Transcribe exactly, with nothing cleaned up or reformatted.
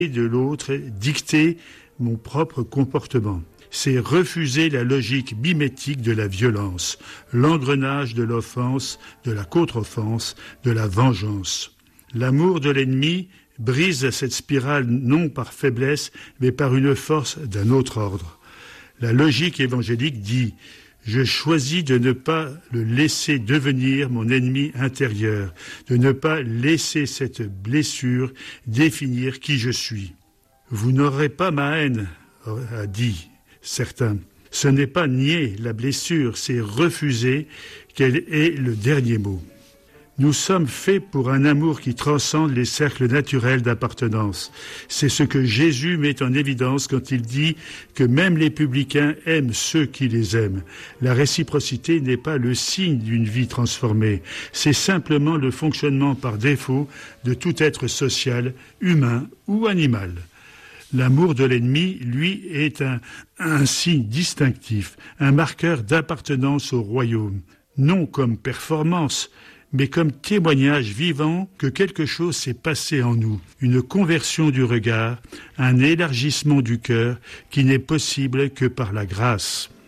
de l'autre, dicter mon propre comportement. C'est refuser la logique mimétique de la violence, l'engrenage de l'offense, de la contre-offense, de la vengeance. L'amour de l'ennemi brise cette spirale non par faiblesse, mais par une force d'un autre ordre. La logique évangélique dit « Je choisis de ne pas le laisser devenir mon ennemi intérieur, de ne pas laisser cette blessure définir qui je suis. » Vous n'aurez pas ma haine, a dit certains. Ce n'est pas nier la blessure, c'est refuser qu'elle ait le dernier mot. Nous sommes faits pour un amour qui transcende les cercles naturels d'appartenance. C'est ce que Jésus met en évidence quand il dit que même les publicains aiment ceux qui les aiment. La réciprocité n'est pas le signe d'une vie transformée. C'est simplement le fonctionnement par défaut de tout être social, humain ou animal. L'amour de l'ennemi, lui, est un, un signe distinctif, un marqueur d'appartenance au royaume, non comme performance, mais comme témoignage vivant que quelque chose s'est passé en nous, une conversion du regard, un élargissement du cœur qui n'est possible que par la grâce.